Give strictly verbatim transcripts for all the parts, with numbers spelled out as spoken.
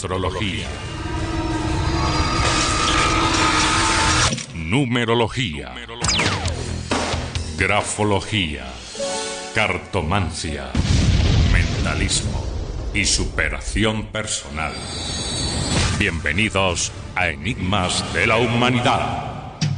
astrología, numerología, grafología, cartomancia, mentalismo y superación personal. Bienvenidos a Enigmas de la Humanidad.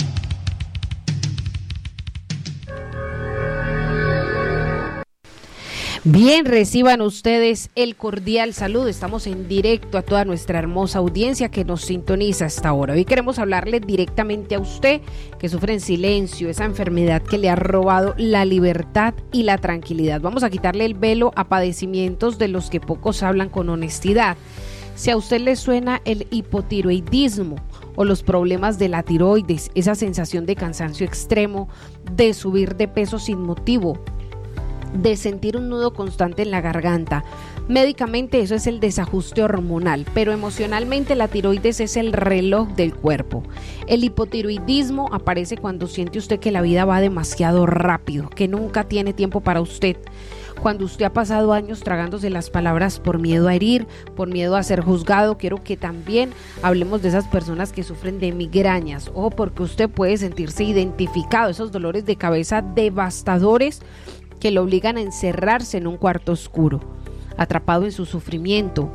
Bien, reciban ustedes el cordial saludo. Estamos en directo a toda nuestra hermosa audiencia que nos sintoniza hasta ahora. Hoy queremos hablarle directamente a usted que sufre en silencio esa enfermedad que le ha robado la libertad y la tranquilidad. Vamos a quitarle el velo a padecimientos de los que pocos hablan con honestidad. Si a usted le suena el hipotiroidismo o los problemas de la tiroides, esa sensación de cansancio extremo, de subir de peso sin motivo, de sentir un nudo constante en la garganta. Médicamente eso es el desajuste hormonal, pero emocionalmente la tiroides es el reloj del cuerpo. El hipotiroidismo aparece cuando siente usted que la vida va demasiado rápido, que nunca tiene tiempo para usted. Cuando usted ha pasado años tragándose las palabras por miedo a herir, por miedo a ser juzgado. Quiero que también hablemos de esas personas que sufren de migrañas, o porque usted puede sentirse identificado, esos dolores de cabeza devastadores que lo obligan a encerrarse en un cuarto oscuro, atrapado en su sufrimiento.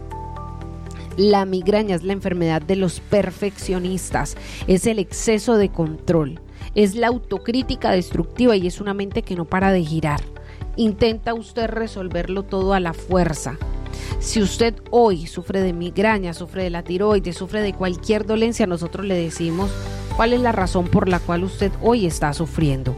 La migraña es la enfermedad de los perfeccionistas, es el exceso de control, es la autocrítica destructiva y es una mente que no para de girar. Intenta usted resolverlo todo a la fuerza. Si usted hoy sufre de migraña, sufre de la tiroides, sufre de cualquier dolencia, nosotros le decimos cuál es la razón por la cual usted hoy está sufriendo.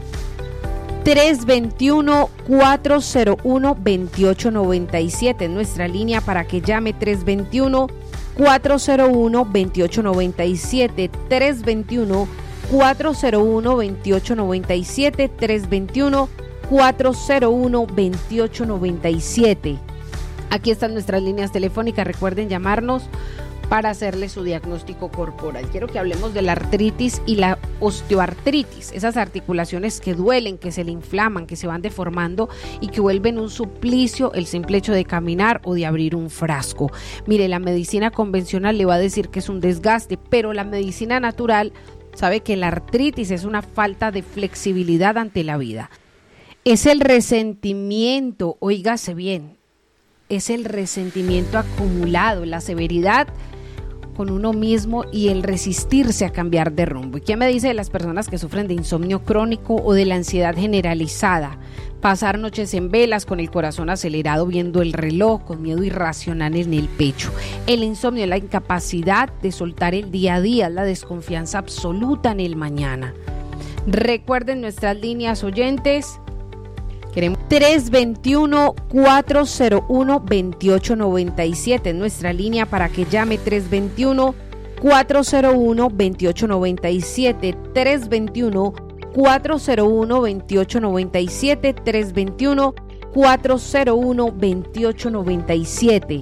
tres dos uno, cuatro cero uno, dos ocho nueve siete en nuestra línea para que llame. Tres dos uno, cuatro cero uno, dos ocho nueve siete, tres dos uno, cuatro cero uno, dos ocho nueve siete, tres dos uno, cuatro cero uno, dos ocho nueve siete. Aquí están nuestras líneas telefónicas, recuerden llamarnos para hacerle su diagnóstico corporal. Quiero que hablemos de la artritis y la osteoartritis, esas articulaciones que duelen, que se le inflaman, que se van deformando y que vuelven un suplicio el simple hecho de caminar o de abrir un frasco. Mire, la medicina convencional le va a decir que es un desgaste, pero la medicina natural sabe que la artritis es una falta de flexibilidad ante la vida. Es el resentimiento, óigase bien, es el resentimiento acumulado, la severidad con uno mismo y el resistirse a cambiar de rumbo. ¿Y qué me dice de las personas que sufren de insomnio crónico o de la ansiedad generalizada? Pasar noches en velas con el corazón acelerado viendo el reloj, con miedo irracional en el pecho. El insomnio es la incapacidad de soltar el día a día, la desconfianza absoluta en el mañana. Recuerden nuestras líneas oyentes. Queremos tres dos uno, cuatro cero uno, dos ocho nueve siete en nuestra línea para que llame. Tres dos uno, cuatro cero uno, dos ocho nueve siete, tres dos uno, cuatro cero uno, dos ocho nueve siete, tres dos uno, cuatro cero uno, dos ocho nueve siete.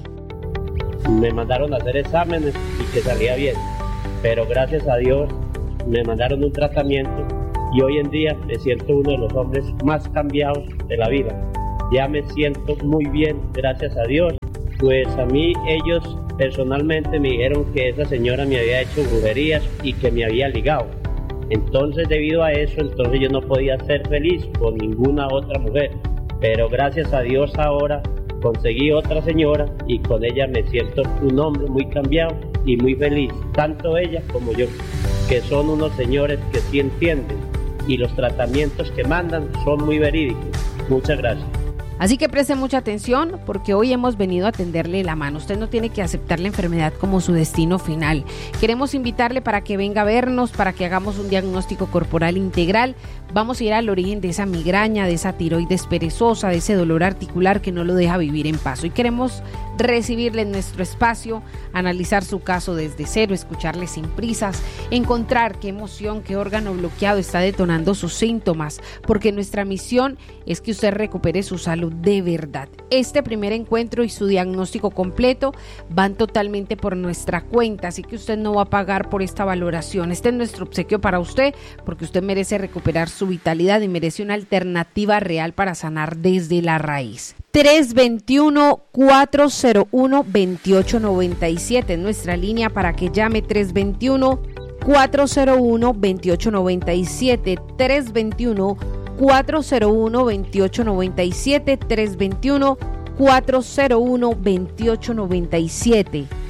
Me mandaron a hacer exámenes y que salía bien, pero gracias a Dios me mandaron un tratamiento y hoy en día me siento uno de los hombres más cambiados de la vida. Ya me siento muy bien, gracias a Dios. Pues a mí ellos personalmente me dijeron que esa señora me había hecho brujerías y que me había ligado. Entonces debido a eso, entonces yo no podía ser feliz con ninguna otra mujer. Pero gracias a Dios ahora conseguí otra señora y con ella me siento un hombre muy cambiado y muy feliz. Tanto ella como yo, que son unos señores que sí entienden. Y los tratamientos que mandan son muy verídicos. Muchas gracias. Así que preste mucha atención porque hoy hemos venido a tenderle la mano. Usted no tiene que aceptar la enfermedad como su destino final. Queremos invitarle para que venga a vernos, para que hagamos un diagnóstico corporal integral. Vamos a ir al origen de esa migraña, de esa tiroides perezosa, de ese dolor articular que no lo deja vivir en paz. Hoy queremos recibirle en nuestro espacio, analizar su caso desde cero, escucharle sin prisas, encontrar qué emoción, qué órgano bloqueado está detonando sus síntomas, porque nuestra misión es que usted recupere su salud de verdad. Este primer encuentro y su diagnóstico completo van totalmente por nuestra cuenta, así que usted no va a pagar por esta valoración. Este es nuestro obsequio para usted, porque usted merece recuperar su vitalidad y merece una alternativa real para sanar desde la raíz. tres dos uno, cuatro cero uno, dos ocho nueve siete. Nuestra línea para que llame tres dos uno, cuatro cero uno, dos ocho nueve siete. tres dos uno, cuatro cero uno, dos ocho nueve siete. tres dos uno, cuatro cero uno, dos ocho nueve siete.